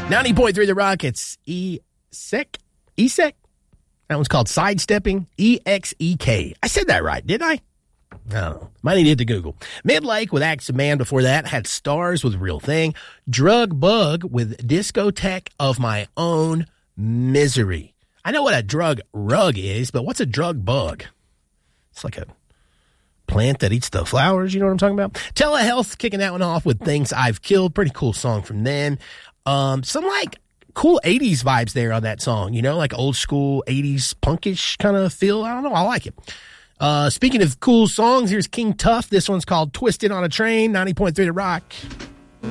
90.3 The Rock, it's E-Sec? E-Sec? That one's called Sidestepping, E-X-E-K. I said that right, didn't I? No, might need to hit the Google. Midlake with Acts of Man before that. Had Stars with Real Thing. Drug Bug with Discotheque of My Own Misery. I know what a drug rug is, but what's a drug bug? It's like a plant that eats the flowers, you know what I'm talking about? Telehealth kicking that one off with Things I've Killed. Pretty cool song from them. Some like cool 80s vibes there on that song, you know, like old school 80s punkish kind of feel. I don't know. I like it. Speaking of cool songs, here's King Tuff. This one's called Twisted on a Train, 90.3 The Rock.